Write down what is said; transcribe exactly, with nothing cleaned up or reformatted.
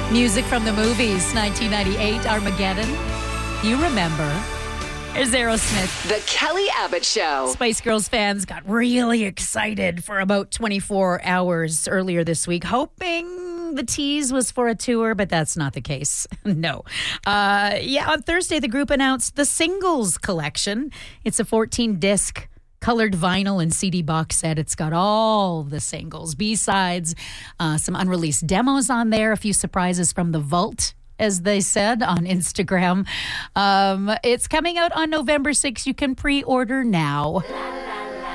Music from the movies, nineteen ninety-eight, Armageddon. You remember. There's Aerosmith. The Kelly Abbott Show. Spice Girls fans got really excited for about twenty-four hours earlier this week, hoping the tease was for a tour, but that's not the case. No. Uh, yeah, on Thursday, the group announced the Singles Collection. It's a fourteen-disc colored vinyl and C D box set. It's got all the singles, B-sides, uh, some unreleased demos on there, a few surprises from the vault, as they said on Instagram. Um, it's coming out on November sixth. You can pre-order now.